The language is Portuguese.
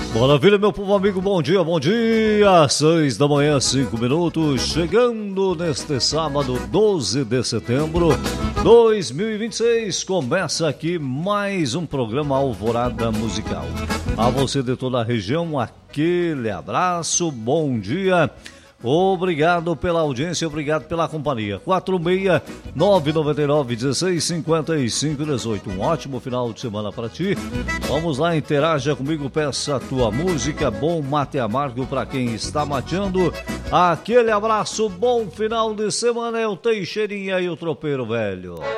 Maravilha, meu povo amigo, bom dia, 6 da manhã, 5 minutos, chegando neste sábado, 12 de setembro, 2026, começa aqui mais um programa Alvorada Musical. A você de toda a região, aquele abraço, bom dia. Obrigado pela audiência, obrigado pela companhia. 46999165518. Um ótimo final de semana para ti. Vamos lá, interaja comigo, peça a tua música. Bom mate amargo para quem está mateando. Aquele abraço, bom final de semana. É o Teixeirinha e o Tropeiro Velho.